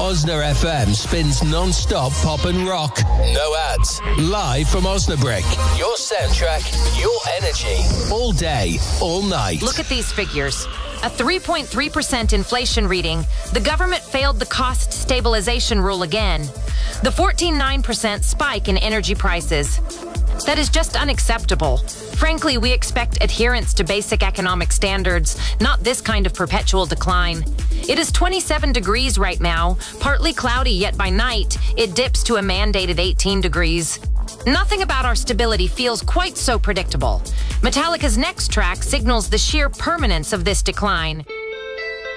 Osna FM spins non-stop pop and rock. No ads. Live from Osnabrück. Your soundtrack, your energy. All day, all night. Look at these figures. A 3.3% inflation reading. The government failed the cost stabilization rule again. The 14.9% spike in energy prices. That is just unacceptable. Frankly, we expect adherence to basic economic standards, not this kind of perpetual decline. It is 27 degrees right now, partly cloudy, yet by night, it dips to a mandated 18 degrees. Nothing about our stability feels quite so predictable. Metallica's next track signals the sheer permanence of this decline.